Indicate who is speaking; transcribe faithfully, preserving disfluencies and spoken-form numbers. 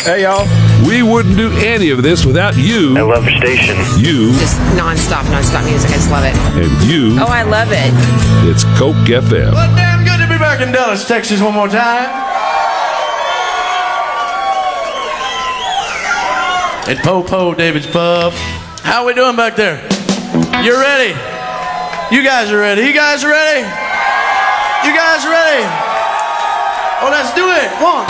Speaker 1: Hey, y'all. We wouldn't do any of this without you.
Speaker 2: I love your station.
Speaker 1: You.
Speaker 3: Just non-stop, non-stop music. I just love it.
Speaker 1: And you.
Speaker 3: Oh, I love it.
Speaker 1: It's Coke F M.
Speaker 4: Well, damn good to be back in Dallas, Texas one more time. At Po-Po David's Pub. How we doing back there? You ready? You guys are ready. You guys are ready? You guys are ready? Oh, let's do it. One,